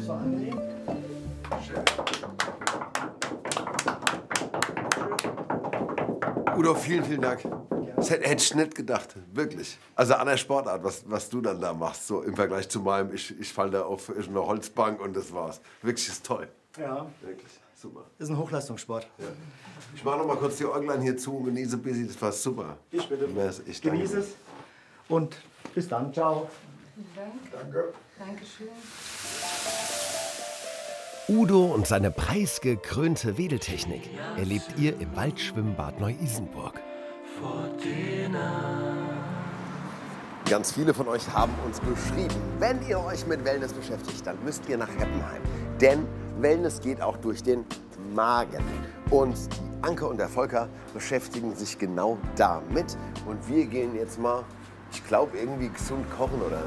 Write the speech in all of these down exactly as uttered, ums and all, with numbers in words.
war angenehm. Schön. Udo, vielen, vielen Dank. Das hätte ich nicht gedacht, wirklich. Also an der Sportart, was, was du dann da machst, so im Vergleich zu meinem, ich, ich falle da auf eine Holzbank und das war's. Wirklich ist toll. Ja. Wirklich, super. Ist ein Hochleistungssport. Ja. Ich mache noch mal kurz die Äuglein hier zu und genieße Busy, das war super. Ich bitte. Ich danke. Genieße es und bis dann. Ciao. Vielen Dank. Danke. Dankeschön. Udo und seine preisgekrönte Wedeltechnik erlebt ihr im Waldschwimmbad Neu-Isenburg. Ganz viele von euch haben uns geschrieben, wenn ihr euch mit Wellness beschäftigt, dann müsst ihr nach Heppenheim. Denn Wellness geht auch durch den Magen. Und die Anke und der Volker beschäftigen sich genau damit. Und wir gehen jetzt mal, ich glaube, irgendwie gesund kochen oder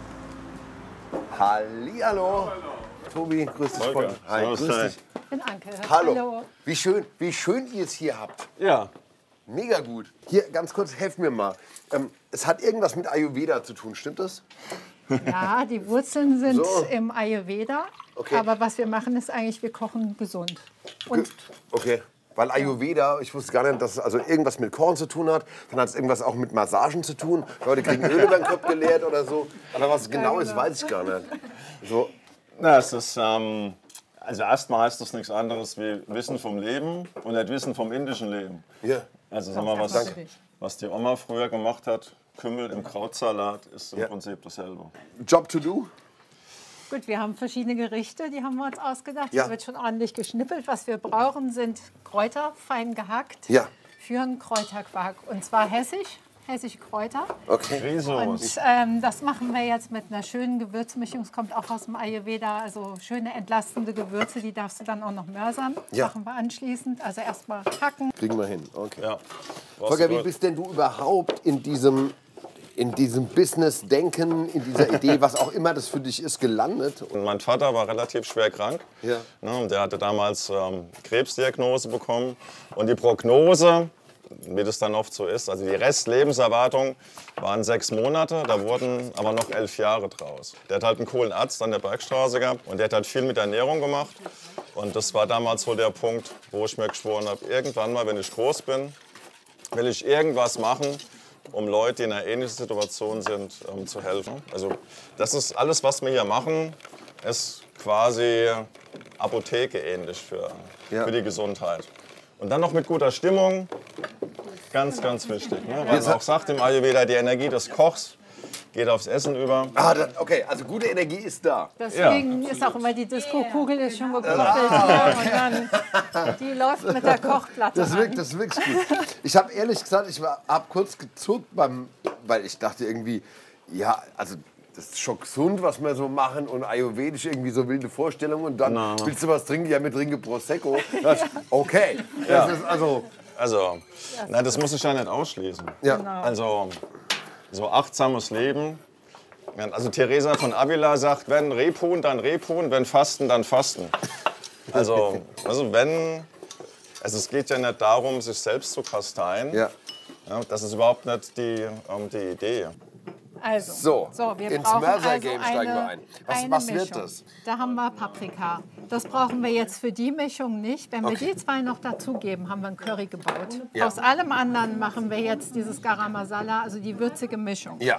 so. Hallihallo. Tobi, grüß dich. Volker. Hi, grüß dich. Ich bin Anke. Hallo. Hallo. Wie schön, wie schön ihr es hier habt. Ja. Mega gut. Hier, ganz kurz, helft mir mal. Ähm, es hat irgendwas mit Ayurveda zu tun, stimmt das? Ja, die Wurzeln sind So. im Ayurveda. Okay. Aber was wir machen, ist eigentlich, wir kochen gesund. Und Okay. Weil Ayurveda, ich wusste gar nicht, dass es also irgendwas mit Korn zu tun hat. Dann hat es irgendwas auch mit Massagen zu tun. Leute kriegen Öl über den Kopf geleert oder so. Aber was es genau ist, weiß ich gar nicht. So. Na, es ist, ähm, also erstmal heißt das nichts anderes wie Wissen vom Leben und nicht Wissen vom indischen Leben. Ja. Also sag mal, was, Danke. was die Oma früher gemacht hat, Kümmel im Krautsalat, ist im Ja. Prinzip dasselbe. Job to do? gut, wir haben verschiedene Gerichte, die haben wir uns ausgedacht. Ja. Es wird schon ordentlich geschnippelt. Was wir brauchen, sind Kräuter, fein gehackt, Ja. für einen Kräuterquark. Und zwar hessisch, hessische Kräuter. Okay. Risos. Und ähm, das machen wir jetzt mit einer schönen Gewürzmischung. Es kommt auch aus dem Ayurveda, also schöne entlastende Gewürze, die darfst du dann auch noch mörsern. Ja. Machen wir anschließend. Also erstmal hacken. Kriegen wir hin. Okay. Ja. Volker, wie bist denn du überhaupt in diesem, in diesem Business-Denken, in dieser Idee, was auch immer das für dich ist, gelandet? Und mein Vater war relativ schwer krank. Ja. Ne, und der hatte damals ähm, Krebsdiagnose bekommen. Und die Prognose, wie das dann oft so ist, also die Restlebenserwartung waren sechs Monate, da wurden aber noch elf Jahre draus. Der hat halt einen coolen Arzt an der Bergstraße gehabt und der hat halt viel mit Ernährung gemacht. Und das war damals so der Punkt, wo ich mir geschworen habe, irgendwann mal, wenn ich groß bin, will ich irgendwas machen, um Leute, die in einer ähnlichen Situation sind, ähm, zu helfen. Also das ist alles, was wir hier machen, ist quasi Apotheke ähnlich für, Ja. für die Gesundheit. Und dann noch mit guter Stimmung, ganz, ganz wichtig. Ne? Weil man auch sagt im Ayurveda, die Energie des Kochs geht aufs Essen über. Ah, das, okay, also gute Energie ist da. Deswegen ist auch immer die Disco-Kugel ist schon gekocht. Und dann, die läuft mit der Kochplatte Das an. wirkt, das wirkt gut. Ich habe ehrlich gesagt, ich habe kurz gezuckt, beim, weil ich dachte irgendwie, ja, also das ist schon gesund, was wir so machen und ayurvedisch irgendwie so wilde Vorstellungen und dann Na. willst du was trinken, ja, wir trinken Prosecco. Das, okay, das ist also, Also, na, das muss ich ja nicht ausschließen. ja. Also, so achtsames Leben. Also Teresa von Avila sagt, wenn Rebhuhn, dann Rebhuhn, wenn Fasten, dann Fasten. Also, also wenn, also es geht ja nicht darum, sich selbst zu kasteien. Ja. Ja, das ist überhaupt nicht die, ähm, die Idee. Also, So, wir ins brauchen Mörser-Game also steigen wir eine- ein. Was- eine was wird Mischung. das? Da haben wir Paprika. Das brauchen wir jetzt für die Mischung nicht. Wenn wir Okay. die zwei noch dazugeben, haben wir einen Curry gebaut. Ja. Aus allem anderen machen wir jetzt dieses Garam Masala, also die würzige Mischung. Ja,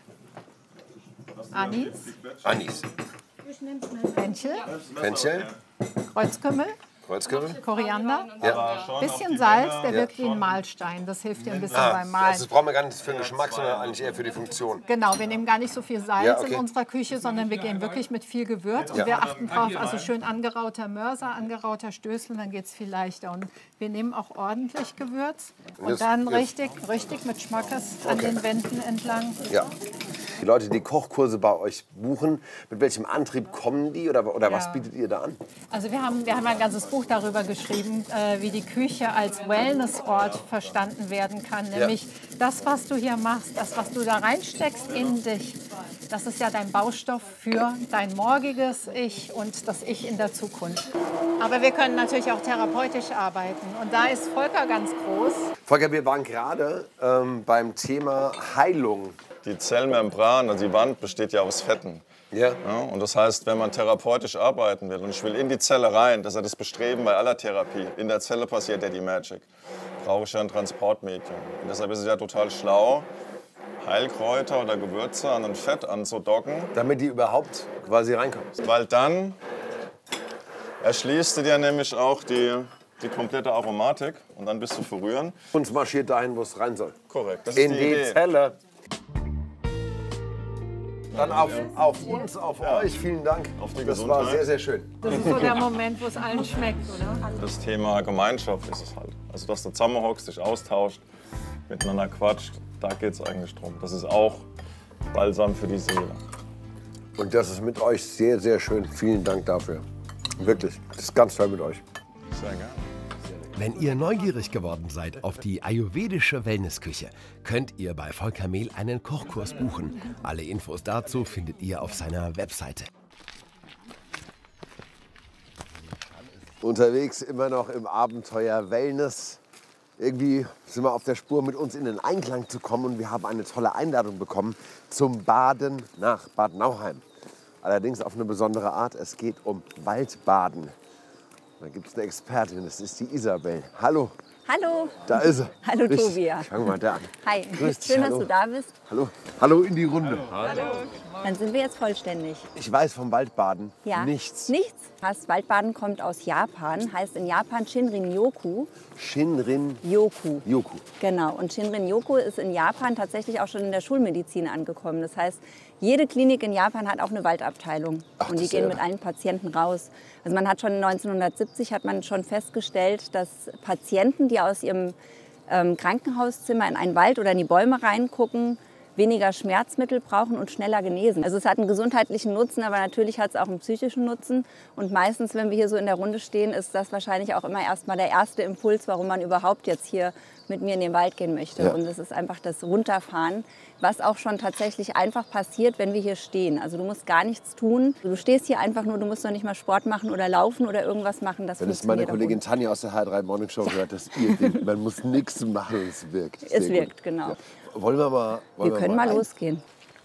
Anis, Anis, Fenchel, Fenchel, Kreuzkümmel, Kreuzkümmel. Koriander, Ja. bisschen Salz, der wirkt wie ein Mahlstein. Das hilft dir ein bisschen Ah, beim Malen. das brauchen wir gar nicht für den Geschmack, sondern eigentlich eher für die Funktion. Genau, wir nehmen gar nicht so viel Salz Ja, okay. in unserer Küche, sondern wir gehen wirklich mit viel Gewürz. Und Ja. wir achten drauf, also schön angerauter Mörser, angerauter Stößel, dann geht es viel leichter. Und wir nehmen auch ordentlich Gewürz und das- dann das- richtig, richtig mit Schmackes an den Wänden entlang. Ja. Die Leute, die Kochkurse bei euch buchen, mit welchem Antrieb kommen die oder, oder was Ja. bietet ihr da an? Also wir haben, wir haben ein ganzes Buch darüber geschrieben, äh, wie die Küche als Wellnessort verstanden werden kann. Nämlich das, was du hier machst, das, was du da reinsteckst in dich, das ist ja dein Baustoff für dein morgiges Ich und das Ich in der Zukunft. Aber wir können natürlich auch therapeutisch arbeiten. Und da ist Volker ganz groß. Volker, wir waren gerade ähm, beim Thema Heilung. die Zellmembran, also die Wand, besteht ja aus Fetten. Ja. Ja, und das heißt, wenn man therapeutisch arbeiten will und ich will in die Zelle rein, das ist ja das Bestreben bei aller Therapie, in der Zelle passiert ja die Magic, brauche ich ja ein Transportmedium. Und deshalb ist es ja total schlau, Heilkräuter oder Gewürze an ein Fett anzudocken. Damit die überhaupt quasi reinkommen. Weil dann erschließt du dir nämlich auch die, die komplette Aromatik und dann bist du verrühren. Und marschiert dahin, wo es rein soll. Korrekt, das ist In die die Idee. Zelle. Dann auf, auf uns, auf Ja. euch, vielen Dank. Auf die das war Gesundheit. sehr, sehr schön. Das ist so der Moment, wo es allen schmeckt, oder? Das Thema Gemeinschaft ist es halt. Also, dass du zusammenhockst, dich austauscht, miteinander quatscht, da geht es eigentlich drum. Das ist auch Balsam für die Seele. Und das ist mit euch sehr, sehr schön. Vielen Dank dafür. Wirklich, das ist ganz toll mit euch. Sehr gerne. Wenn ihr neugierig geworden seid auf die ayurvedische Wellnessküche, könnt ihr bei Volker Mehl einen Kochkurs buchen. Alle Infos dazu findet ihr auf seiner Webseite. Unterwegs immer noch im Abenteuer Wellness. Irgendwie sind wir auf der Spur, mit uns in den Einklang zu kommen. Und wir haben eine tolle Einladung bekommen zum Baden nach Bad Nauheim. Allerdings auf eine besondere Art. Es geht um Waldbaden. Da gibt es eine Expertin, das ist die Isabel. Hallo, Hallo. da ist sie. Hallo, Richtig. Tobi. Fangen wir da an. Hi. Grüß dich, Schön, hallo. dass du da bist. Hallo. Hallo in die Runde. Dann sind wir jetzt vollständig. Ich weiß vom Waldbaden Ja. nichts. Nichts. Das Waldbaden kommt aus Japan, heißt in Japan Shinrin-yoku. Shinrin-yoku. Yoku. Genau. Und Shinrin-yoku ist in Japan tatsächlich auch schon in der Schulmedizin angekommen. Das heißt, jede Klinik in Japan hat auch eine Waldabteilung. Ach, und die das gehen ja. mit allen Patienten raus. Also man hat schon neunzehnhundertsiebzig hat man schon festgestellt, dass Patienten, die aus ihrem ähm, Krankenhauszimmer in einen Wald oder in die Bäume reingucken, weniger Schmerzmittel brauchen und schneller genesen. Also es hat einen gesundheitlichen Nutzen, aber natürlich hat es auch einen psychischen Nutzen. Und meistens, wenn wir hier so in der Runde stehen, ist das wahrscheinlich auch immer erstmal der erste Impuls, warum man überhaupt jetzt hier mit mir in den Wald gehen möchte. Ja. Und es ist einfach das Runterfahren, was auch schon tatsächlich einfach passiert, wenn wir hier stehen. Also du musst gar nichts tun. Du stehst hier einfach nur, du musst noch nicht mal Sport machen oder laufen oder irgendwas machen. Das Wenn es meine funktioniert auch Kollegin gut. Tanja aus der H drei Morning Show hört, dass ihr denkt, man muss nichts machen, es wirkt. Es Sehr wirkt, gut. genau. Ja. Wollen wir mal wollen Wir können mal rein? losgehen.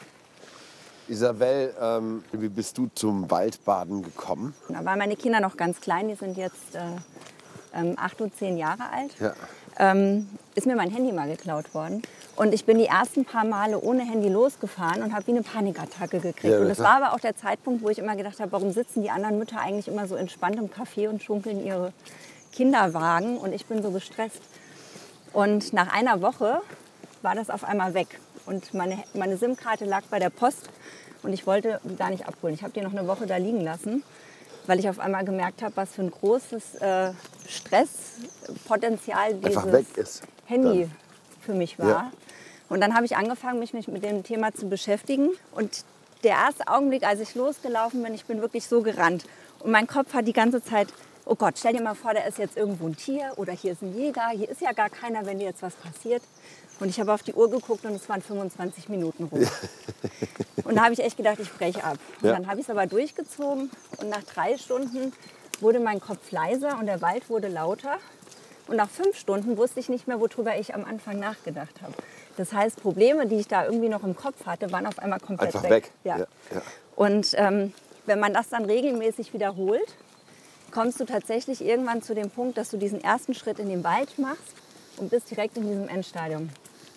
Isabel, ähm, wie bist du zum Waldbaden gekommen? Da waren meine Kinder noch ganz klein, die sind jetzt äh, ähm, acht und zehn Jahre alt. Ja. Ähm, ist mir mein Handy mal geklaut worden. Und ich bin die ersten paar Male ohne Handy losgefahren und habe wie eine Panikattacke gekriegt. Ja, und das klar. war aber auch der Zeitpunkt, wo ich immer gedacht habe, warum sitzen die anderen Mütter eigentlich immer so entspannt im Café und schunkeln ihre Kinderwagen und ich bin so gestresst. Und nach einer Woche war das auf einmal weg. Und meine, meine SIM-Karte lag bei der Post und ich wollte die gar nicht abholen. Ich habe die noch eine Woche da liegen lassen, weil ich auf einmal gemerkt habe, was für ein großes äh, Stresspotenzial Einfach dieses weg ist. Handy Dann. für mich war. Ja. Und dann habe ich angefangen, mich mit dem Thema zu beschäftigen. Und der erste Augenblick, als ich losgelaufen bin, ich bin wirklich so gerannt. Und mein Kopf hat die ganze Zeit, oh Gott, stell dir mal vor, da ist jetzt irgendwo ein Tier oder hier ist ein Jäger, hier ist ja gar keiner, wenn dir jetzt was passiert. Und ich habe auf die Uhr geguckt und es waren fünfundzwanzig Minuten rum. Und da habe ich echt gedacht, ich breche ab. Und Ja. dann habe ich es aber durchgezogen und nach drei Stunden wurde mein Kopf leiser und der Wald wurde lauter. Und nach fünf Stunden wusste ich nicht mehr, worüber ich am Anfang nachgedacht habe. Das heißt, Probleme, die ich da irgendwie noch im Kopf hatte, waren auf einmal komplett Einfach weg. Ja. Ja, ja. Und ähm, wenn man das dann regelmäßig wiederholt, kommst du tatsächlich irgendwann zu dem Punkt, dass du diesen ersten Schritt in den Wald machst und bist direkt in diesem Endstadium.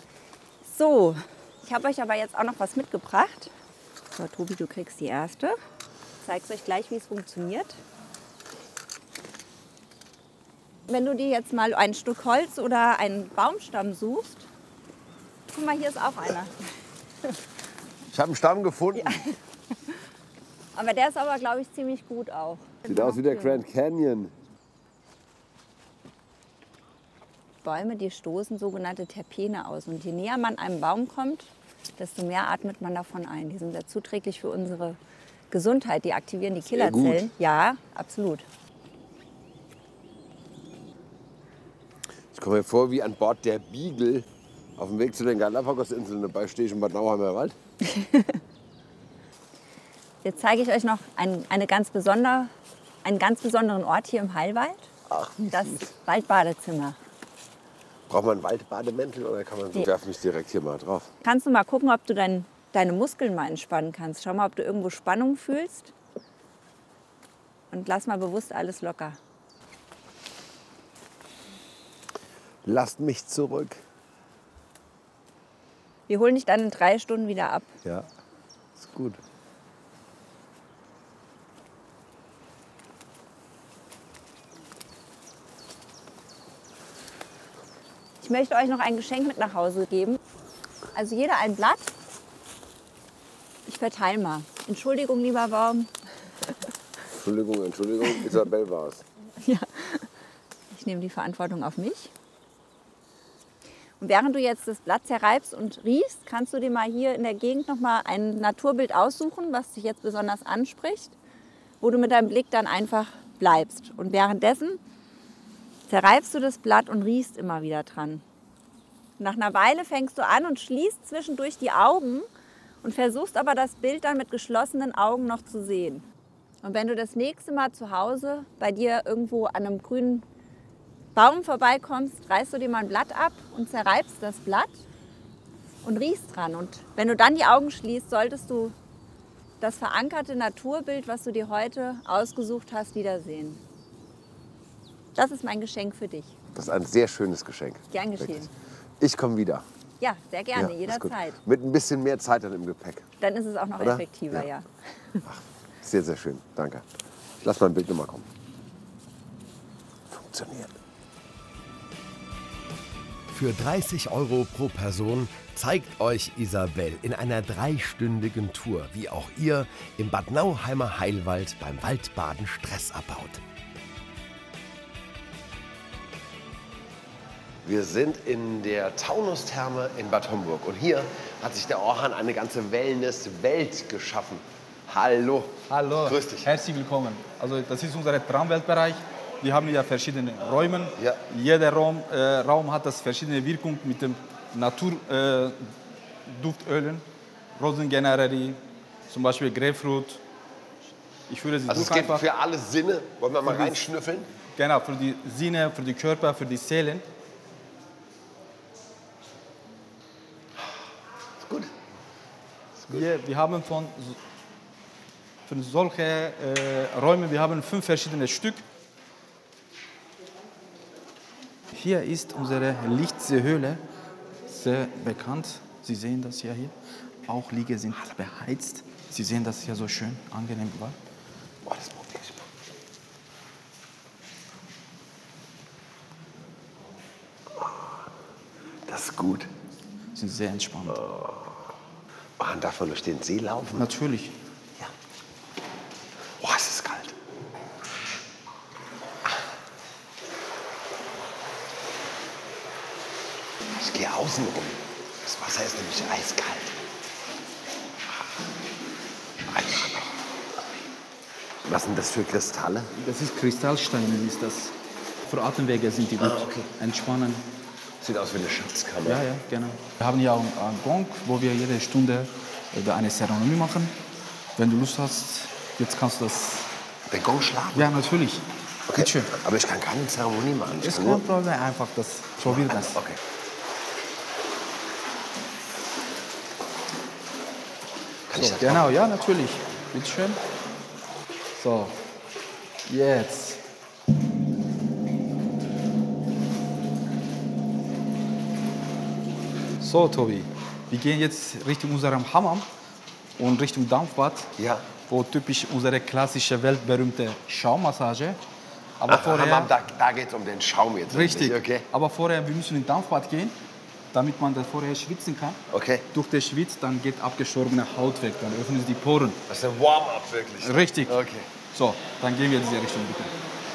So, ich habe euch aber jetzt auch noch was mitgebracht. So, Tobi, du kriegst die erste. Ich zeige euch gleich, wie es funktioniert. Wenn du dir jetzt mal ein Stück Holz oder einen Baumstamm suchst, guck mal, hier ist auch einer. Ich habe einen Stamm gefunden. Aber der ist aber, glaube ich, ziemlich gut auch. Sieht aus wie der Grand Canyon. Bäume, die stoßen sogenannte Terpene aus. Und je näher man einem Baum kommt, desto mehr atmet man davon ein. Die sind sehr zuträglich für unsere Gesundheit. Die aktivieren die Sehr gut. Killerzellen. Ja, absolut. Ich komme mir vor wie an Bord der Beagle auf dem Weg zu den Galapagos-Inseln. Dabei stehe ich im Bad Nauheimer Wald. Jetzt zeige ich euch noch einen, eine ganz besonder, einen ganz besonderen Ort hier im Heilwald. Ach, wie Das süß. Waldbadezimmer. Braucht man einen Waldbademäntel oder kann man so? Ich werf mich direkt hier mal drauf. Kannst du mal gucken, ob du dein, deine Muskeln mal entspannen kannst. Schau mal, ob du irgendwo Spannung fühlst. Und lass mal bewusst alles locker. Lasst mich zurück. Wir holen dich dann in drei Stunden wieder ab. Ja, ist gut. Ich möchte euch noch ein Geschenk mit nach Hause geben. Also jeder ein Blatt. Ich verteile mal. Entschuldigung, lieber Baum. Entschuldigung, Entschuldigung, Isabel war es. Ja, ich nehme die Verantwortung auf mich. Und während du jetzt das Blatt zerreibst und riechst, kannst du dir mal hier in der Gegend noch mal ein Naturbild aussuchen, was dich jetzt besonders anspricht, wo du mit deinem Blick dann einfach bleibst. Und währenddessen zerreibst du das Blatt und riechst immer wieder dran. Nach einer Weile fängst du an und schließt zwischendurch die Augen und versuchst aber das Bild dann mit geschlossenen Augen noch zu sehen. Und wenn du das nächste Mal zu Hause bei dir irgendwo an einem grünen Baum vorbeikommst, reißt du dir mal ein Blatt ab und zerreibst das Blatt und riechst dran. Und wenn du dann die Augen schließt, solltest du das verankerte Naturbild, was du dir heute ausgesucht hast, wiedersehen. Das ist mein Geschenk für dich. Das ist ein sehr schönes Geschenk. Gern geschehen. Wirklich. Ich komme wieder. Ja, sehr gerne, Ja, ist gut. jederzeit. Mit ein bisschen mehr Zeit dann im Gepäck. Dann ist es auch noch Oder? effektiver, ja. Ja. Ach, sehr, sehr schön. Danke. Ich lass mal ein Bild nochmal kommen. Funktioniert. Für dreißig Euro pro Person zeigt euch Isabel in einer dreistündigen Tour, wie auch ihr im Bad Nauheimer Heilwald beim Waldbaden Stress abbaut. Wir sind in der Taunustherme in Bad Homburg und hier hat sich der Orhan eine ganze Wellness-Welt geschaffen. Hallo. Hallo. Grüß dich. Herzlich willkommen. Also das ist unser Traumweltbereich. Wir haben ja verschiedene Räume. Ja. Jeder Raum, äh, Raum hat das verschiedene Wirkung mit dem Naturduftölen, äh, Rosengenerie, zum Beispiel Grapefruit. Ich führe sie Also es durch geht einfach. für alle Sinne. Wollen wir mal Für die- reinschnüffeln? Genau, für die Sinne, für die Körper, für die Seelen. Ist gut. Wir, wir haben von, so- von solchen äh, Räumen, wir haben fünf verschiedene Stück. Hier ist unsere Lichtseehöhle, sehr bekannt. Sie sehen das ja hier. Auch Liege sind beheizt. Sie sehen das hier so schön, angenehm war. Boah, das probiere ich mal. Das ist gut. Sind sehr entspannt. Man darf man durch den See laufen? Natürlich. Boah, es ist kalt. Ich gehe außen rum. Das Wasser ist nämlich eiskalt. Einmal noch. Was sind das für Kristalle? Das ist Kristallsteine, ist das. Für Atemwege sind die gut. Ah, okay. Entspannen. Sieht aus wie eine Schatzkammer. Ja, ja, genau. Wir haben hier auch einen Gong, wo wir jede Stunde eine Zeremonie machen. Wenn du Lust hast, jetzt kannst du das. Den Gong schlagen? Ja, natürlich. Okay. Bitte schön. Aber ich kann keine Zeremonie machen. Ich Ist kann kein nur... Problem, einfach das. Probier das. Okay. Kann ich So, das genau, ja, natürlich. Bitte schön. So, jetzt. So, Tobi, wir gehen jetzt Richtung unserem Hammam und Richtung Dampfbad, Ja. wo typisch unsere klassische weltberühmte Schaummassage. Aber Ach, vorher, Hammam, da, da geht es um den Schaum jetzt. richtig. Okay. Aber vorher, wir müssen in Dampfbad gehen, damit man da vorher schwitzen kann. Okay. Durch den Schwitz, dann geht abgestorbene Haut weg, dann öffnen sich die Poren. Das ist ein Warm-up wirklich. Richtig. Okay. So, dann gehen wir in diese Richtung bitte.